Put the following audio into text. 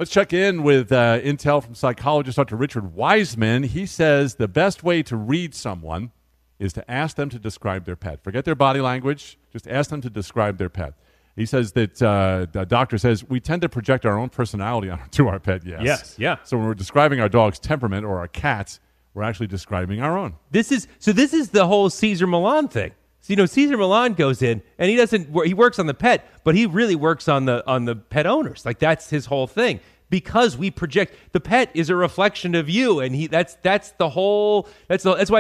Let's check in with intel from psychologist Dr. Richard Wiseman. He says the best way to read someone is to ask them to describe their pet. Forget their body language. Just ask them to describe their pet. He says that the doctor says we tend to project our own personality onto our pet. Yes. Yeah. So when we're describing our dog's temperament or our cat's, we're actually describing our own. This is the whole Cesar Millan thing. So, Cesar Millan goes in and he works on the pet, but he really works on the pet owners. Like that's his whole thing. Because we project, the pet is a reflection of you, and that's why